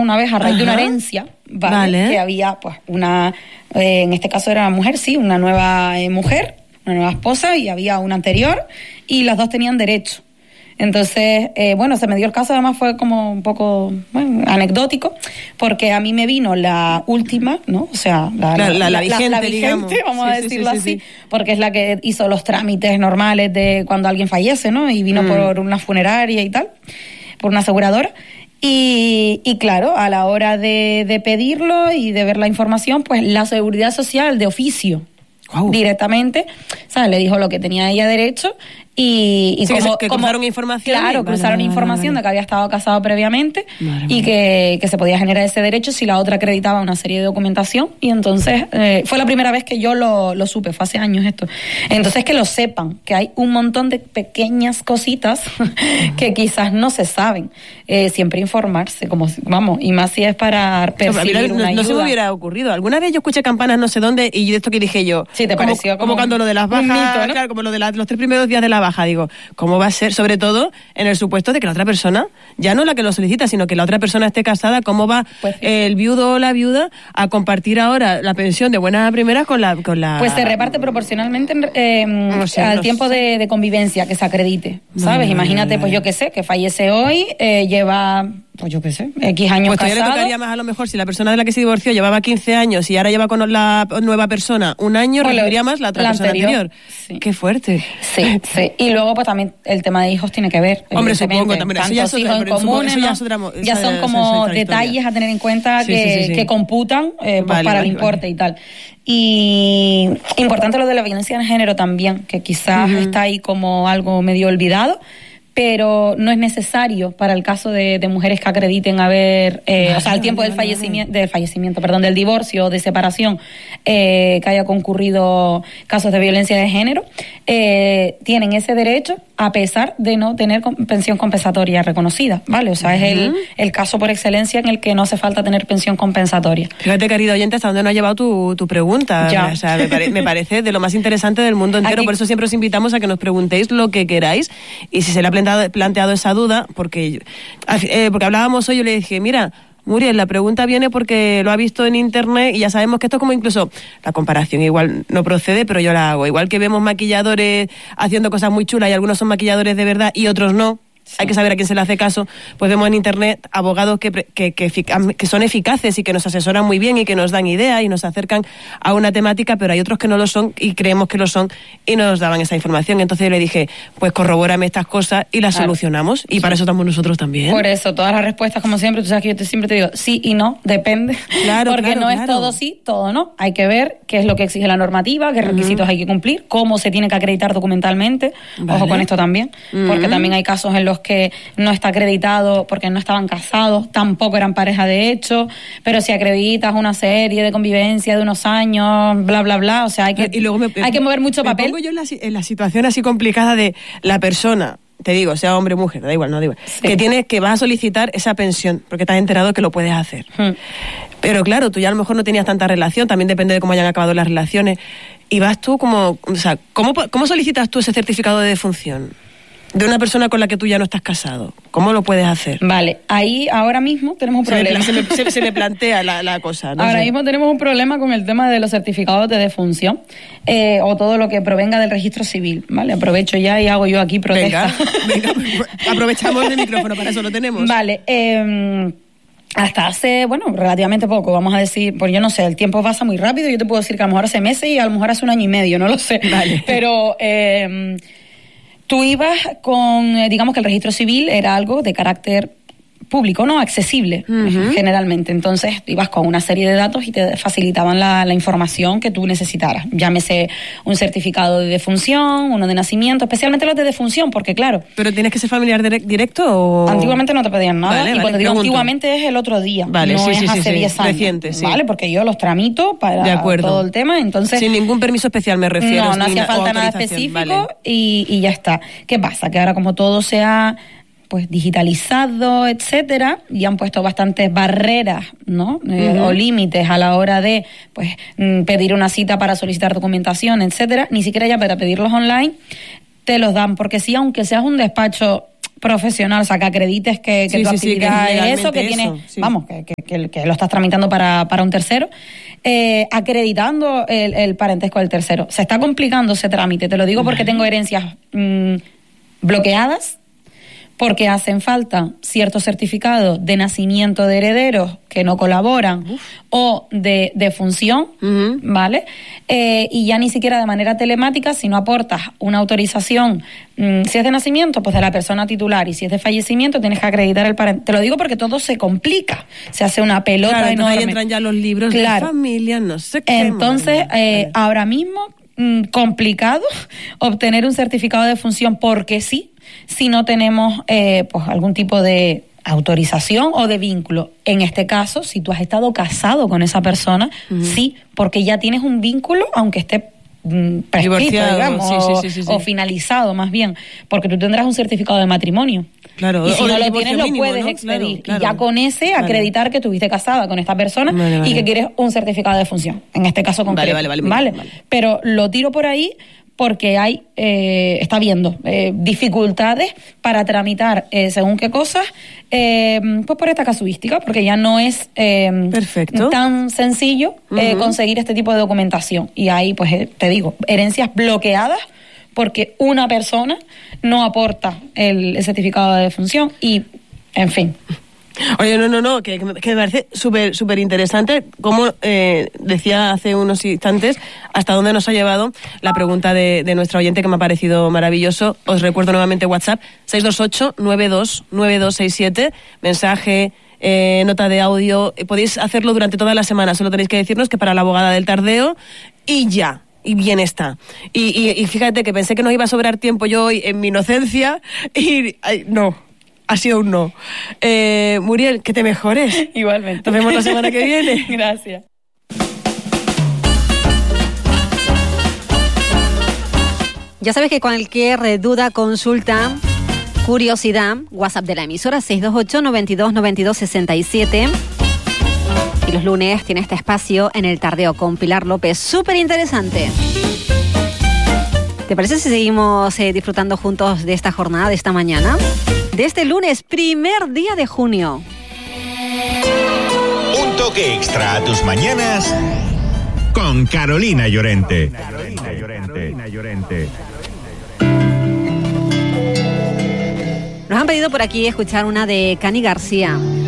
una vez a raíz de una herencia, ¿vale? Que había pues una, en este caso era una mujer, sí, una nueva mujer, una nueva esposa, y había una anterior, y las dos tenían derecho. Entonces, se me dio el caso, además fue como un poco anecdótico, porque a mí me vino la última, ¿no? O sea, la vigente, vamos a decirlo así, porque es la que hizo los trámites normales de cuando alguien fallece, ¿no? Y vino por una funeraria y tal, por una aseguradora. Y claro, a la hora de pedirlo y de ver la información, pues la Seguridad Social de oficio, directamente, ¿sabes? Le dijo lo que tenía ella derecho. Y cruzaron información. Claro, cruzaron información de que había estado casado previamente y que se podía generar ese derecho si la otra acreditaba una serie de documentación. Y entonces fue la primera vez que yo lo supe, fue hace años esto. Entonces que lo sepan, que hay un montón de pequeñas cositas que quizás no se saben. Siempre informarse, y más si es para percibir una ayuda. No se me hubiera ocurrido. Alguna vez yo escuché campanas no sé dónde y de esto que dije yo. Sí, te pareció como cuando lo de las bajas, mito, ¿no? Claro, como lo de los 3 primeros días de la baja, digo, ¿cómo va a ser? Sobre todo en el supuesto de que la otra persona, ya no la que lo solicita, sino que la otra persona esté casada, ¿cómo va el viudo o la viuda a compartir ahora la pensión de buenas a primeras con la... Pues se reparte proporcionalmente al tiempo de convivencia que se acredite, ¿sabes? Imagínate, pues yo qué sé, que fallece hoy, lleva... Pues yo qué sé, X años casado. Pues todavía le tocaría más a lo mejor si la persona de la que se divorció llevaba 15 años y ahora lleva con la nueva persona un año, recibiría más la otra persona anterior. Sí. Qué fuerte. Sí. Y luego pues también el tema de hijos tiene que ver. Hombre, supongo también. Tantos hijos en común, ya son como detalles a tener en cuenta que computan para el importe y tal. Y importante lo de la violencia de género también, que quizás está ahí como algo medio olvidado, pero no es necesario para el caso de mujeres que acrediten haber, al tiempo del divorcio o de separación, que haya concurrido casos de violencia de género, tienen ese derecho a pesar de no tener pensión compensatoria reconocida, ¿vale? O sea, es el caso por excelencia en el que no hace falta tener pensión compensatoria. Fíjate, querida oyente, hasta dónde nos ha llevado tu pregunta. Ya. O sea, me parece de lo más interesante del mundo entero. Por eso siempre os invitamos a que nos preguntéis lo que queráis, y si se le ha planteado esa duda, porque hablábamos hoy, yo le dije, mira, Muriel, la pregunta viene porque lo ha visto en internet y ya sabemos que esto es como incluso, la comparación igual no procede, pero yo la hago. Igual que vemos maquilladores haciendo cosas muy chulas y algunos son maquilladores de verdad y otros no. Sí. Hay que saber a quién se le hace caso. Pues vemos en internet abogados que son eficaces y que nos asesoran muy bien y que nos dan ideas y nos acercan a una temática, pero hay otros que no lo son y creemos que lo son y no nos daban esa información. Entonces yo le dije, pues corrobórame estas cosas y las solucionamos, y para eso estamos nosotros también. Por eso, todas las respuestas, como siempre, tú sabes que yo siempre te digo sí y no, depende. Porque no es todo sí, todo no. Hay que ver qué es lo que exige la normativa, qué requisitos hay que cumplir, cómo se tiene que acreditar documentalmente. Ojo con esto también, porque también hay casos en los que no está acreditado porque no estaban casados, tampoco eran pareja de hecho, pero si acreditas una serie de convivencia de unos años, bla, bla, bla, o sea, hay que mover mucho papel. Me pongo yo en la situación así complicada de la persona, te digo, sea hombre o mujer, da igual, que vas a solicitar esa pensión, porque te has enterado que lo puedes hacer. Pero claro, tú ya a lo mejor no tenías tanta relación, también depende de cómo hayan acabado las relaciones, y vas tú como, o sea, ¿cómo solicitas tú ese certificado de defunción de una persona con la que tú ya no estás casado? ¿Cómo lo puedes hacer? Vale, ahí ahora mismo tenemos un problema. Se me plantea la cosa. Ahora mismo tenemos un problema con el tema de los certificados de defunción, o todo lo que provenga del registro civil, ¿vale? Aprovecho ya y hago yo aquí protesta. Venga, aprovechamos el micrófono, para eso lo tenemos. Vale, hasta hace, relativamente poco, vamos a decir, pues yo no sé, el tiempo pasa muy rápido, yo te puedo decir que a lo mejor hace meses y a lo mejor hace un año y medio, no lo sé. Vale. Pero tú ibas con, digamos que el registro civil era algo de carácter público, ¿no? Accesible, generalmente. Entonces, ibas con una serie de datos y te facilitaban la información que tú necesitaras. Llámese un certificado de defunción, uno de nacimiento, especialmente los de defunción, porque claro... ¿Pero tienes que ser familiar directo o...? Antiguamente no te pedían nada, vale, y cuando digo pregunto. Antiguamente es el otro día, no es hace 10 años. Reciente, sí. ¿Vale? Porque yo los tramito para todo el tema, entonces... Sin ningún permiso especial me refiero. No hacía falta nada específico, vale. y ya está. ¿Qué pasa? Que ahora como todo se ha pues digitalizado, etcétera, y han puesto bastantes barreras, ¿no? O límites a la hora de pues pedir una cita para solicitar documentación, etcétera. Ni siquiera ya para pedirlos online te los dan, porque sí, aunque seas un despacho profesional, o sea, que acredites que tu actividad es eso, que tienes, vamos, que lo estás tramitando para un tercero, acreditando el parentesco del tercero. Se está complicando ese trámite, te lo digo porque tengo herencias bloqueadas, porque hacen falta ciertos certificados de nacimiento de herederos que no colaboran o de función, ¿vale? Y ya ni siquiera de manera telemática, si no aportas una autorización, si es de nacimiento, pues de la persona titular, y si es de fallecimiento, tienes que acreditar el parente. Te lo digo porque todo se complica, se hace una pelota enorme. Ahí entran ya los libros de familia, no sé qué. Entonces, ahora mismo, complicado obtener un certificado de función porque sí, si no tenemos pues algún tipo de autorización o de vínculo. En este caso, si tú has estado casado con esa persona, sí, porque ya tienes un vínculo, aunque esté prescrito, digamos, sí. O finalizado más bien, porque tú tendrás un certificado de matrimonio. Claro, y si no lo tienes, lo puedes expedir. Claro. Y ya con ese acreditar que estuviste casada con esta persona y que quieres un certificado de función. En este caso concreto. Vale. Pero lo tiro por ahí porque está habiendo dificultades para tramitar según qué cosas, pues por esta casuística, porque ya no es tan sencillo conseguir este tipo de documentación. Y ahí, pues te digo, herencias bloqueadas porque una persona no aporta el certificado de defunción y, en fin. Oye, no, que me parece súper interesante, como decía hace unos instantes, hasta dónde nos ha llevado la pregunta de nuestra oyente, que me ha parecido maravilloso. Os recuerdo nuevamente WhatsApp, 628-92-9267, mensaje, nota de audio. Podéis hacerlo durante toda la semana, solo tenéis que decirnos que para la abogada del tardeo y ya. Y bien está. Y fíjate que pensé que nos iba a sobrar tiempo yo hoy en mi inocencia y no. Ha sido un no. Muriel, que te mejores. Igualmente. Nos vemos la semana que viene. Gracias. Ya sabes que cualquier duda, consulta, curiosidad, WhatsApp de la emisora 628-92-92-67. Y los lunes tiene este espacio en el Tardeo con Pilar López. Súper interesante. ¿Te parece si seguimos disfrutando juntos de esta jornada, de esta mañana? De este lunes, primer día de junio. Un toque extra a tus mañanas con Carolina Llorente. Nos han pedido por aquí escuchar una de Cani García.